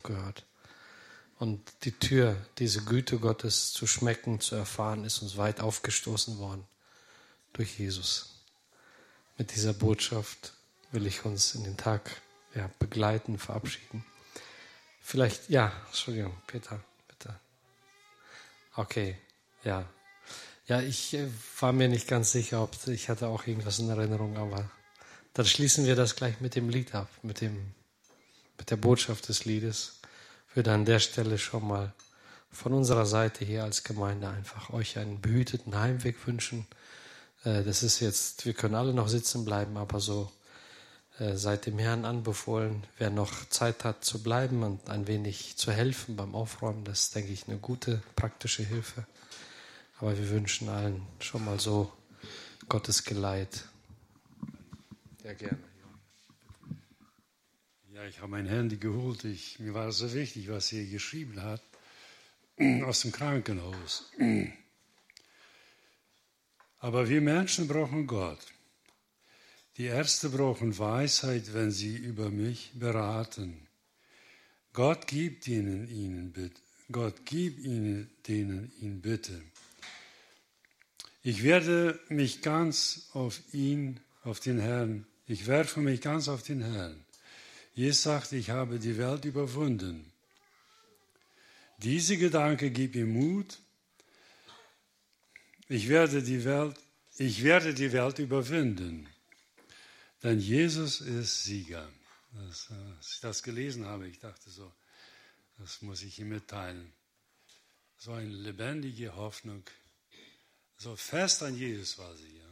gehört. Und die Tür, diese Güte Gottes zu schmecken, zu erfahren, ist uns weit aufgestoßen worden durch Jesus. Mit dieser Botschaft will ich uns in den Tag begleiten, verabschieden. Vielleicht, Entschuldigung, Peter, bitte. Okay, ja. Ja, ich war mir nicht ganz sicher, ich hatte auch irgendwas in Erinnerung, aber dann schließen wir das gleich mit dem Lied ab, mit der Botschaft des Liedes. Ich würde an der Stelle schon mal von unserer Seite hier als Gemeinde einfach euch einen behüteten Heimweg wünschen. Das ist jetzt, wir können alle noch sitzen bleiben, aber so seid dem Herrn anbefohlen. Wer noch Zeit hat zu bleiben und ein wenig zu helfen beim Aufräumen, das ist, denke ich, eine gute, praktische Hilfe. Aber wir wünschen allen schon mal so Gottes Geleit. Ja, gerne. Ja, ich habe mein Handy geholt. Mir war so wichtig, was ihr geschrieben hat, aus dem Krankenhaus. Aber wir Menschen brauchen Gott. Die Ärzte brauchen Weisheit, wenn sie über mich beraten. Gott gibt denen ihn bitte. Ich werde mich ganz auf den Herrn, ich werfe mich ganz auf den Herrn. Jesus sagt, ich habe die Welt überwunden. Diese Gedanke gibt mir Mut. Ich werde die Welt überwinden. Denn Jesus ist Sieger. Als ich das gelesen habe, ich dachte so, das muss ich ihm mitteilen. So eine lebendige Hoffnung. So fest an Jesus war sie.